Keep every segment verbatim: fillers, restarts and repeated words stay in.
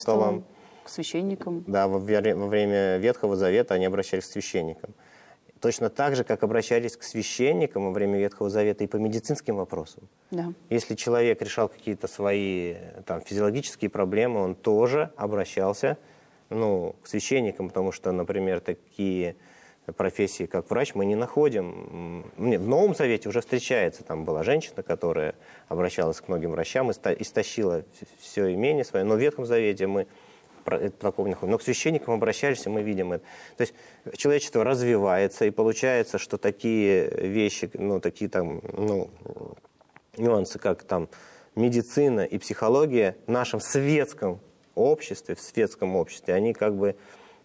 столам. К священникам. Да, во, во время Ветхого Завета они обращались к священникам. Точно так же, как обращались к священникам во время Ветхого Завета и по медицинским вопросам. Да. Если человек решал какие-то свои там, физиологические проблемы, он тоже обращался ну, к священникам, потому что, например, такие профессии, как врач, мы не находим. В Новом Завете уже встречается. Там была женщина, которая обращалась к многим врачам, истощила все имение свое. Но в Ветхом Завете мы такого не находим. Но к священникам обращались, и мы видим это. То есть человечество развивается, и получается, что такие вещи, ну, такие там, ну, нюансы, как там медицина и психология в нашем светском обществе, в светском обществе, они как бы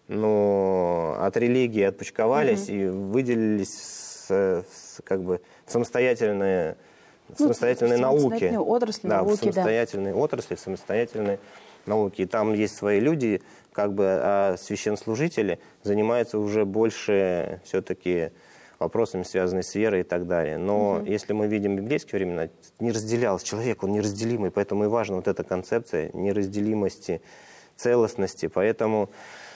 ну, от религии отпочковались mm-hmm. и выделились с, с, как бы в самостоятельные, ну, самостоятельные науки. Отрасли, да, науки, в самостоятельные да. отрасли, в самостоятельные науки. И там есть свои люди, как бы, а священнослужители занимаются уже больше все-таки вопросами, связанными с верой и так далее. Но mm-hmm. если мы видим библейские времена, не разделялся человек, он неразделимый, поэтому и важна вот эта концепция неразделимости, целостности. Поэтому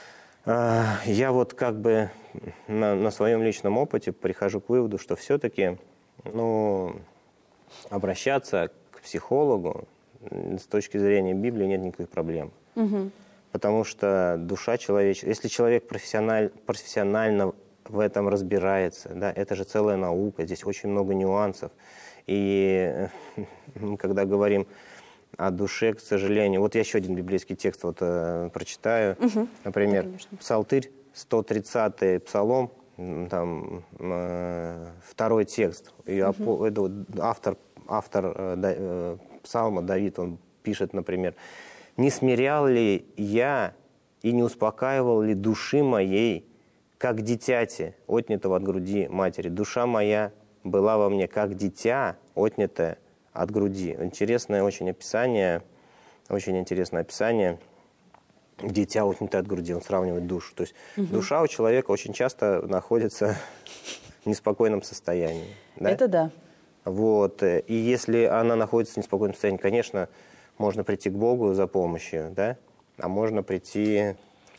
я вот как бы на, на своем личном опыте прихожу к выводу, что все-таки ну, обращаться к психологу с точки зрения Библии нет никаких проблем. Угу. Потому что душа человеческая, если человек профессиональ, профессионально в этом разбирается, да, это же целая наука, здесь очень много нюансов. И когда говорим о душе, к сожалению. Вот я еще один библейский текст вот, э, прочитаю. Угу. Например, да, Псалтырь, сто тридцатый псалом, там, э, второй текст. И угу. это, автор автор э, да, э, псалма Давид, он пишет, например, «Не смирял ли я и не успокаивал ли души моей, как дитяти, отнятого от груди матери? Душа моя была во мне, как дитя, отнятое от груди». Интересное очень описание, очень интересное описание. Дитя отнятое от груди, он сравнивает душу. То есть угу. душа у человека очень часто находится в неспокойном состоянии. Да? Это да. Вот. И если она находится в неспокойном состоянии, конечно, можно прийти к Богу за помощью, да? А можно прийти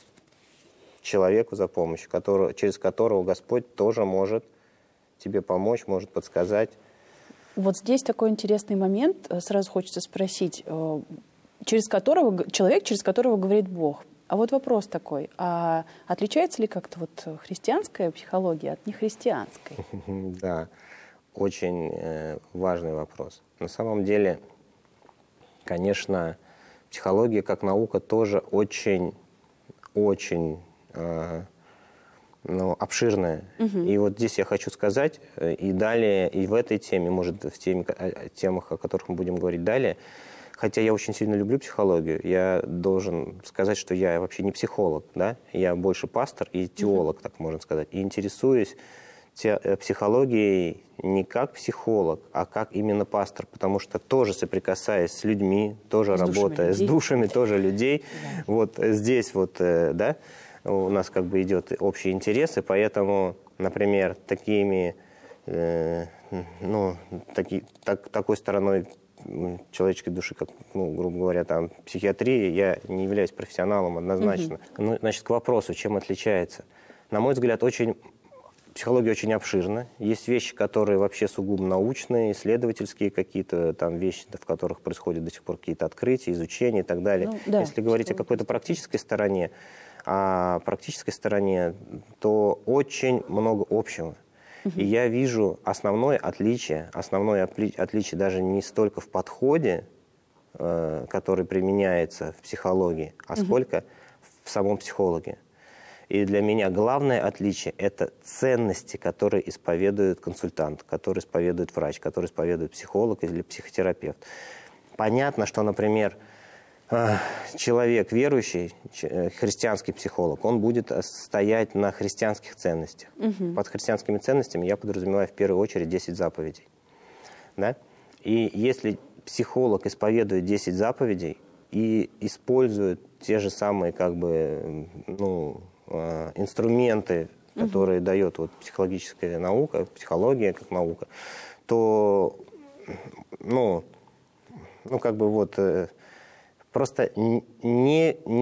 к человеку за помощью, который, через которого Господь тоже может тебе помочь, может подсказать. Вот здесь такой интересный момент, сразу хочется спросить, через которого, человек, через которого говорит Бог. А вот вопрос такой, а отличается ли как-то вот христианская психология от нехристианской? Да, очень важный вопрос. На самом деле, конечно, психология как наука тоже очень, очень ну, обширная. Угу. И вот здесь я хочу сказать, и далее, и в этой теме, может, в теме, темах, о которых мы будем говорить далее, хотя я очень сильно люблю психологию, я должен сказать, что я вообще не психолог, да? Я больше пастор и теолог, угу. так можно сказать, и интересуюсь те, психологией не как психолог, а как именно пастор, потому что тоже соприкасаясь с людьми, тоже с работая с душами тоже людей, да. Вот здесь вот, да, у нас как бы идет общие интересы, поэтому, например, такими, э, ну, таки, так, такой стороной человеческой души, как, ну, грубо говоря, там, психиатрия, я не являюсь профессионалом однозначно. Mm-hmm. Ну, значит, к вопросу, чем отличается. На мой взгляд, очень, психология очень обширна. Есть вещи, которые вообще сугубо научные, исследовательские какие-то там вещи, в которых происходят до сих пор какие-то открытия, изучения и так далее. Ну, да, если говорить о какой-то практической стороне, а практической стороне, то очень много общего. Uh-huh. И я вижу основное отличие, основное отличие даже не столько в подходе, э, который применяется в психологии, а uh-huh. сколько в самом психологе. И для меня главное отличие – это ценности, которые исповедует консультант, которые исповедует врач, которые исповедует психолог или психотерапевт. Понятно, что, например, человек верующий, христианский психолог, он будет стоять на христианских ценностях. Угу. Под христианскими ценностями я подразумеваю в первую очередь десять заповедей. Да? И если психолог исповедует десять заповедей и использует те же самые как бы, ну, инструменты, которые угу. дает вот, психологическая наука, психология как наука, то ну, ну как бы вот просто не,